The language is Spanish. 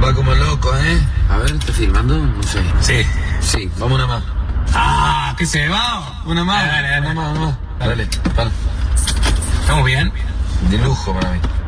Va como loco, ¿eh? A ver, ¿estás filmando? No sé. Sí, vamos una más. ¡Ah! ¿Qué se va? Una más. Dale. Una más. Dale, para. ¿Estamos bien? De lujo para mí.